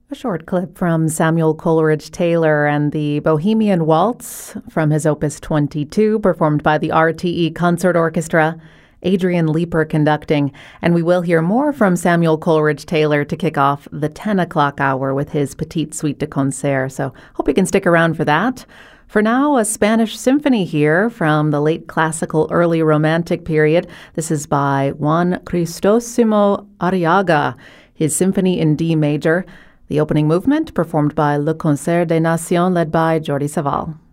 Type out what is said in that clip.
A short clip from Samuel Coleridge Taylor and the Bohemian Waltz from his Opus 22, performed by the RTE Concert Orchestra, Adrian Leeper conducting. And we will hear more from Samuel Coleridge Taylor to kick off the 10 o'clock hour with his Petite Suite de Concert. So hope you can stick around for that. For now, a Spanish symphony here from the late classical, early romantic period. This is by Juan Cristosimo Arriaga, his symphony in D major. The opening movement performed by Le Concert des Nations led by Jordi Savall.